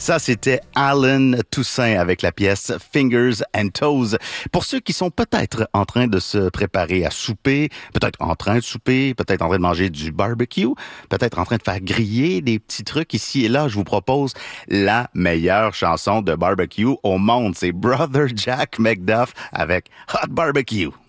Ça, c'était Alan Toussaint avec la pièce Fingers and Toes. Pour ceux qui sont peut-être en train de se préparer à souper, peut-être en train de souper, peut-être en train de manger du barbecue, peut-être en train de faire griller des petits trucs ici et là, je vous propose la meilleure chanson de barbecue au monde. C'est Brother Jack McDuff avec Hot Barbecue.